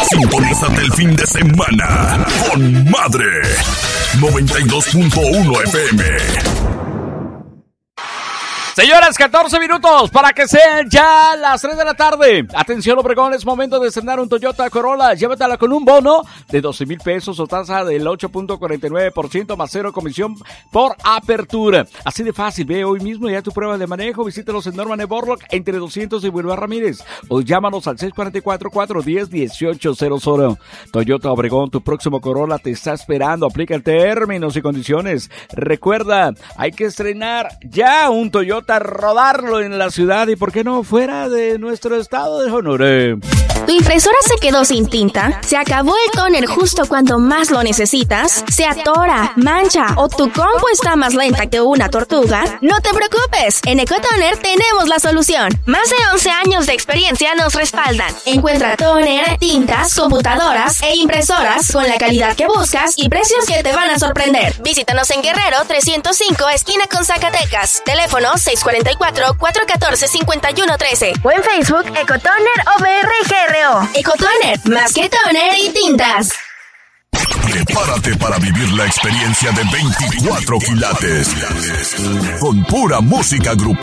Sintonízate el fin de semana con Madre 92.1 FM. Señoras, 14 minutos para que sean ya las 3 de la tarde. Atención, Obregón, es momento de estrenar un Toyota Corolla. Llévatela con un bono de 12,000 pesos o tasa del 8.49% más cero comisión por apertura. Así de fácil, ve hoy mismo ya tu prueba de manejo. Visítalos en Norman Borlock entre 200 y Boulevard Ramírez. O llámanos al 644-410-1800. Toyota Obregón, tu próximo Corolla te está esperando. Aplica términos y condiciones. Recuerda, hay que estrenar ya un Toyota, rodarlo en la ciudad y por qué no fuera de nuestro estado de Sonora. ¿Tu impresora se quedó sin tinta? ¿Se acabó el tóner justo cuando más lo necesitas? ¿Se atora, mancha o tu compu está más lenta que una tortuga? No te preocupes, en Ecotoner tenemos la solución. Más de 11 años de experiencia nos respaldan. Encuentra tóner, tintas, computadoras e impresoras con la calidad que buscas y precios que te van a sorprender. Visítanos en Guerrero 305, esquina con Zacatecas. Teléfono 644-414-5113 o en Facebook Ecotoner OBR-GRO. Ecotoner, más que toner y tintas. Prepárate para vivir la experiencia de 24 quilates con pura música grupera.